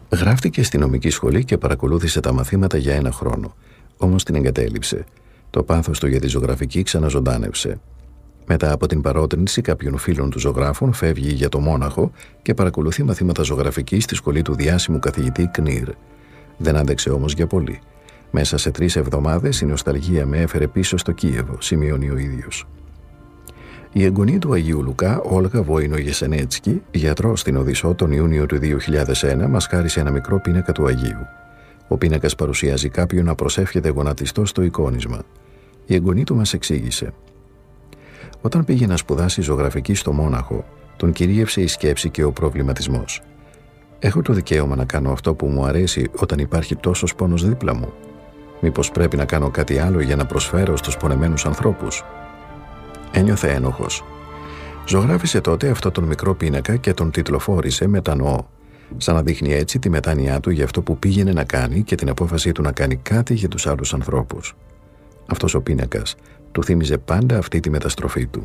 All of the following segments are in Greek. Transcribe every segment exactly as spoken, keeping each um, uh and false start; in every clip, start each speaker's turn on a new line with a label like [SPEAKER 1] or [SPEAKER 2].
[SPEAKER 1] Γράφτηκε στη νομική σχολή και παρακολούθησε τα μαθήματα για ένα χρόνο. Όμως την εγκατέλειψε. Το πάθος του για τη ζωγραφική ξαναζωντάνευσε. Μετά από την παρότρινση κάποιων φίλων του ζωγράφων, φεύγει για το Μόναχο και παρακολουθεί μαθήματα ζωγραφικής στη σχολή του διάσημου καθηγητή Κνίρ. Δεν άντεξε όμως για πολύ. Μέσα σε τρεις εβδομάδες η νοσταλγία με έφερε πίσω στο Κίεβο, σημειώνει ο ίδιος. Η εγγονή του Αγίου Λουκά, Όλγα Βοϊνο-Γεσενέτσκι, γιατρός στην Οδυσσό τον Ιούνιο του δύο χιλιάδες ένα, μας χάρισε ένα μικρό πίνακα του Αγίου. Ο πίνακας παρουσιάζει κάποιον να προσεύχεται γονατιστό στο εικόνισμα. Η εγγονή του μας εξήγησε. Όταν πήγε να σπουδάσει ζωγραφική στο Μόναχο, τον κυρίευσε η σκέψη και ο προβληματισμός. Έχω το δικαίωμα να κάνω αυτό που μου αρέσει όταν υπάρχει τόσος πόνος δίπλα μου? Μήπως πρέπει να κάνω κάτι άλλο για να προσφέρω στους πονεμένους ανθρώπους? Ένιωθε ένοχος. Ζωγράφισε τότε αυτό τον μικρό πίνακα και τον τιτλοφόρησε μετανοώ, σαν να δείχνει έτσι τη μετάνοιά του για αυτό που πήγαινε να κάνει και την απόφασή του να κάνει κάτι για τους άλλους ανθρώπους. Αυτός ο πίνακας του θύμιζε πάντα αυτή τη μεταστροφή του.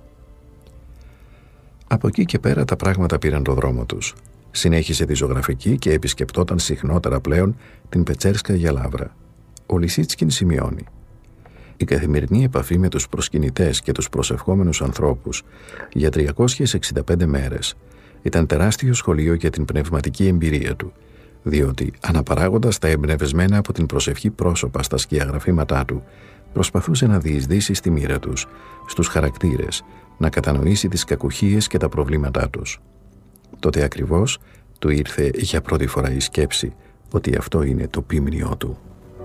[SPEAKER 1] Από εκεί και πέρα τα πράγματα πήραν το δρόμο τους. Συνέχισε τη ζωγραφική και επισκεπτόταν συχνότερα πλέον την Πετσέρσκα Γελάβρα. Ο Λισίτσκιν σημειώνει. Η καθημερινή επαφή με τους προσκυνητές και τους προσευχόμενους ανθρώπους για τριακόσιες εξήντα πέντε μέρες ήταν τεράστιο σχολείο για την πνευματική εμπειρία του, διότι αναπαράγοντας τα εμπνευσμένα από την προσευχή πρόσωπα στα σκιαγραφήματά του, προσπαθούσε να διεισδύσει στη μοίρα τους, στους χαρακτήρες, να κατανοήσει τις κακουχίες και τα προβλήματά τους. Τότε ακριβώς του ήρθε για πρώτη φορά η σκέψη ότι αυτό είναι το ποίμνιό του.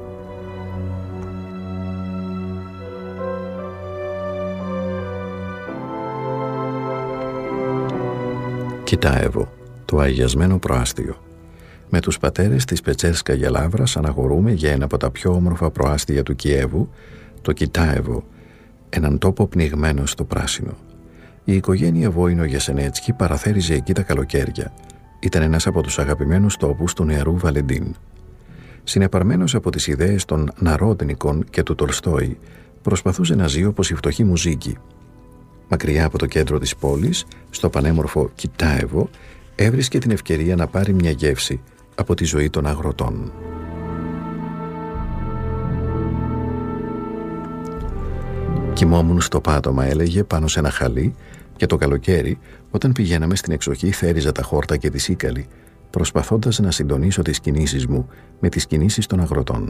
[SPEAKER 1] Κιτάεβο, το αγιασμένο προάστιο. Με τους πατέρες της Πετσέρσκα Γελάβρας αναγορούμε για ένα από τα πιο όμορφα προάστια του Κιέβου, το Κιτάεβο, έναν τόπο πνιγμένο στο πράσινο. Η οικογένεια Βοϊνο-Γεσενέτσκι παραθέριζε εκεί τα καλοκαίρια. Ήταν ένας από τους αγαπημένους τόπους του νεαρού Βαλεντίν. Συνεπαρμένος από τις ιδέες των Ναρόντνικων και του Τολστόη, προσπαθούσε να ζει όπως η φτωχή μουζίκη. Μακριά από το κέντρο της πόλης, στο πανέμορφο Κιτάεβο, έβρισκε την ευκαιρία να πάρει μια γεύση από τη ζωή των αγροτών. Κοιμόμουν στο πάτωμα, έλεγε, πάνω σε ένα χαλί, και το καλοκαίρι, όταν πηγαίναμε στην εξοχή, θέριζα τα χόρτα και τη σίκαλη, προσπαθώντας να συντονίσω τις κινήσεις μου με τις κινήσεις των αγροτών.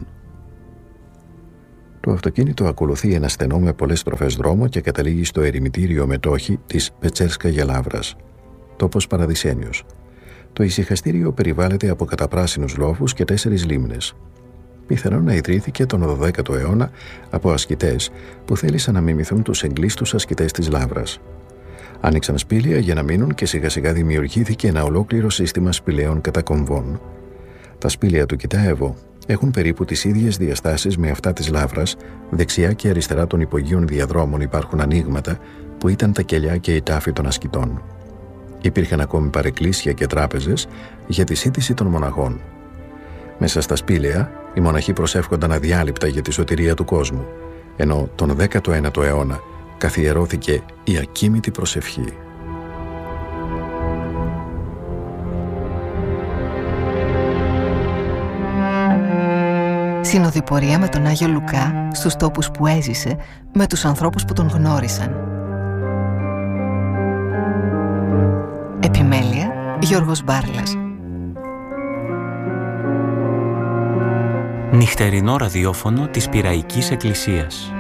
[SPEAKER 1] Το αυτοκίνητο ακολουθεί ένα στενό με πολλές στροφές δρόμο και καταλήγει στο ερημητήριο μετόχι της Πετσέρσκα Γελάβρας, τόπος παραδεισένιος. Το ησυχαστήριο περιβάλλεται από καταπράσινους λόφους και τέσσερις λίμνες. Πιθανόν να ιδρύθηκε τον δωδέκατο αιώνα από ασκητές που θέλησαν να μιμηθούν τους εγκλείστους ασκητές της Λάβρας. Άνοιξαν σπήλαια για να μείνουν και σιγά σιγά δημιουργήθηκε ένα ολόκληρο σύστημα σπηλαίων κατακομβών. Τα σπήλαια του Κιτάεβο έχουν περίπου τις ίδιες διαστάσεις με αυτά της Λάβρας. Δεξιά και αριστερά των υπογείων διαδρόμων υπάρχουν ανοίγματα που ήταν τα κελιά και η τάφη των ασκητών. Υπήρχαν ακόμη παρεκκλήσια και τράπεζες για τη σύντηση των μοναχών. Μέσα στα σπήλαια, οι μοναχοί προσεύχονταν αδιάλειπτα για τη σωτηρία του κόσμου, ενώ τον δέκατο ένατο αιώνα καθιερώθηκε η ακίμητη προσευχή.
[SPEAKER 2] Συνοδοιπορία με τον Άγιο Λουκά στους τόπους που έζησε, με τους ανθρώπους που τον γνώρισαν. Επιμέλεια, Γιώργος Μπάρλας.
[SPEAKER 3] Νυχτερινό ραδιόφωνο της Πειραϊκής Εκκλησίας.